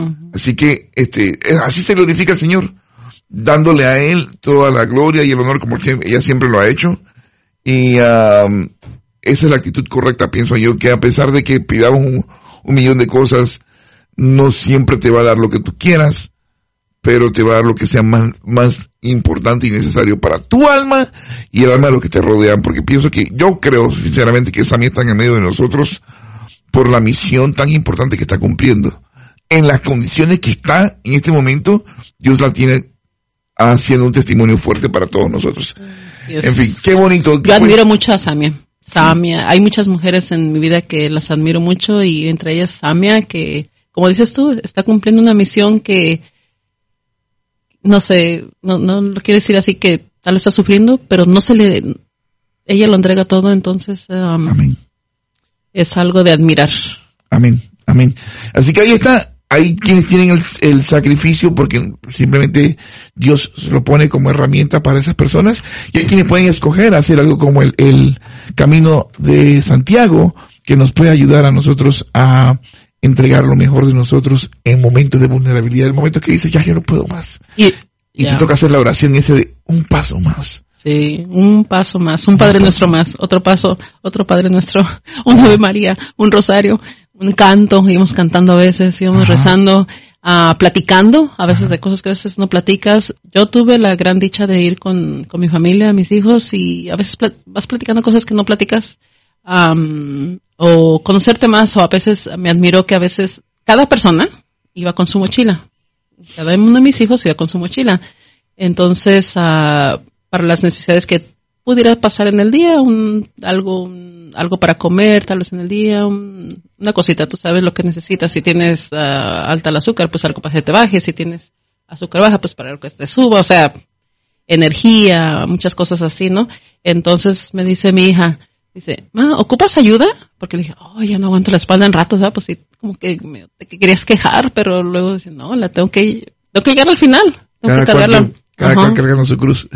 Así que así se glorifica al Señor, dándole a Él toda la gloria y el honor como ella siempre lo ha hecho. Y esa es la actitud correcta, pienso yo, que a pesar de que pidamos un millón de cosas, no siempre te va a dar lo que tú quieras, pero te va a dar lo que sea más importante y necesario para tu alma y el alma de los que te rodean, porque yo creo sinceramente que Sammy está en el medio de nosotros por la misión tan importante que está cumpliendo. En las condiciones que está en este momento, Dios la tiene haciendo un testimonio fuerte para todos nosotros. En fin, qué bonito. Yo admiro mucho a Samia. Hay muchas mujeres en mi vida que las admiro mucho, y entre ellas Samia, que, como dices tú, está cumpliendo una misión que, no sé, no lo quiero decir así, que tal vez está sufriendo, pero ella lo entrega todo, entonces amén. Es algo de admirar. Amén. Así que ahí está. Hay quienes tienen el sacrificio porque simplemente Dios se lo pone como herramienta para esas personas, y hay quienes pueden escoger hacer algo como el camino de Santiago, que nos puede ayudar a nosotros a entregar lo mejor de nosotros en momentos de vulnerabilidad, en momentos que dices, ya yo no puedo más. Y te toca hacer la oración ese de un paso más. Sí, un paso más, un Padre Nuestro más, otro paso, otro Padre Nuestro, un Ave María, un rosario, un canto, íbamos cantando a veces, íbamos rezando, platicando, a veces de cosas que a veces no platicas. Yo tuve la gran dicha de ir con mi familia, mis hijos, y a veces vas platicando cosas que no platicas, o conocerte más, o a veces me admiró que a veces cada persona iba con su mochila. Cada uno de mis hijos iba con su mochila. Entonces, para las necesidades que pudiera pasar en el día, algo para comer, tal vez en el día, una cosita, tú sabes lo que necesitas. Si tienes alta el azúcar, pues algo para que te baje. Si tienes azúcar baja, pues para que te suba. O sea, energía, muchas cosas así, ¿no? Entonces me dice mi hija, ma, ¿ocupas ayuda? Porque le dije, ya no aguanto la espalda en ratos, ¿sabes? Pues sí, como que te querías quejar, pero luego dice, no, tengo que llegar al final, tengo que cargarla. Cada cual cargando su cruz.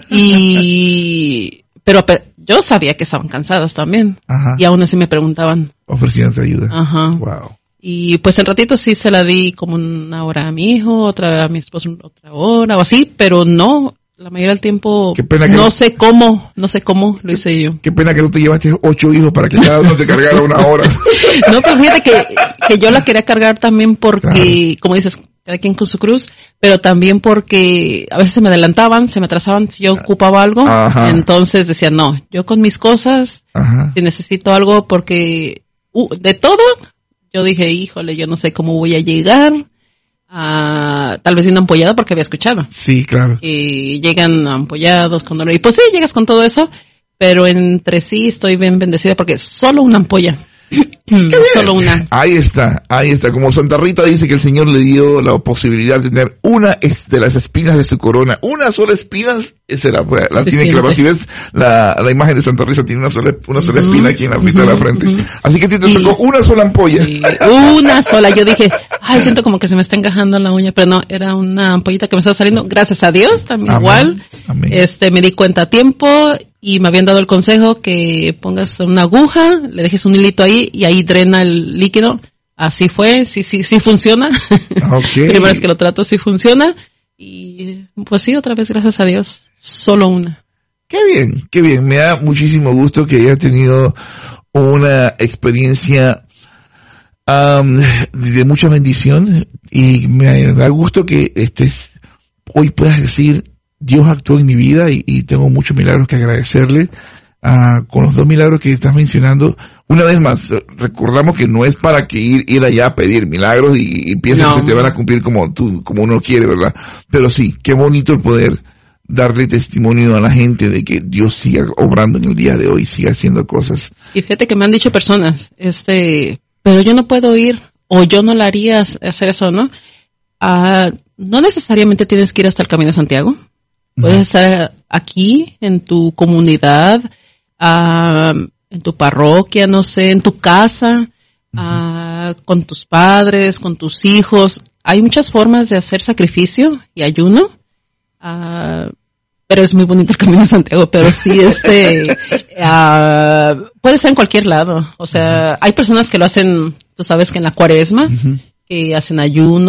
Pero yo sabía que estaban cansadas también. Ajá. Y aún así me preguntaban. Ofrecían ayuda. Ajá. Wow. Y pues en ratito sí se la di como una hora a mi hijo, otra a mi esposo otra hora o así, pero no, la mayoría del tiempo no sé cómo lo hice yo. Qué pena que no te llevaste 8 hijos para que cada uno te cargara una hora. No, pero fíjate que yo la quería cargar también porque, como dices, cada quien con su cruz, pero también porque a veces se me adelantaban, se me atrasaban si yo ocupaba algo. Ajá. Entonces decía, no, yo con mis cosas, ajá, si necesito algo, porque de todo, yo dije, híjole, yo no sé cómo voy a llegar, tal vez una ampollada, porque había escuchado. Sí, claro. Y llegan ampollados con dolor, y pues sí, llegas con todo eso, pero entre sí estoy bien bendecida porque solo una ampolla. Solo una. Ahí está. Como Santa Rita dice que el Señor le dio la posibilidad de tener una de las espinas de su corona. Una sola espina, esa la tiene clavada. Si ves la imagen de Santa Rita, tiene una sola espina aquí en la mitad de la frente. Así que te tocó una sola ampolla. Sí, una sola. Yo dije, siento como que se me está encajando la uña, pero no, era una ampollita que me estaba saliendo. Gracias a Dios, también amén, igual. Amén. Me di cuenta a tiempo. Y me habían dado el consejo que pongas una aguja, le dejes un hilito ahí y ahí drena el líquido. Así fue, sí funciona. Okay. Primera vez que lo trato, sí funciona. Y pues sí, otra vez, gracias a Dios, solo una. Qué bien. Me da muchísimo gusto que hayas tenido una experiencia de mucha bendición, y me da gusto que hoy puedas decir, Dios actuó en mi vida y tengo muchos milagros que agradecerle. Con los 2 milagros que estás mencionando, una vez más, recordamos que no es para que ir allá a pedir milagros y piensas que te van a cumplir como uno quiere, ¿verdad? Pero sí, qué bonito el poder darle testimonio a la gente de que Dios siga obrando en el día de hoy, siga haciendo cosas. Y fíjate que me han dicho personas, pero yo no puedo ir, o yo no la haría hacer eso, ¿no? No necesariamente tienes que ir hasta el Camino de Santiago. Puedes estar aquí, en tu comunidad, en tu parroquia, no sé, en tu casa, con tus padres, con tus hijos. Hay muchas formas de hacer sacrificio y ayuno, pero es muy bonito el Camino de Santiago, pero sí, puede ser en cualquier lado. O sea, hay personas que lo hacen, tú sabes que en la Cuaresma, que hacen ayuno,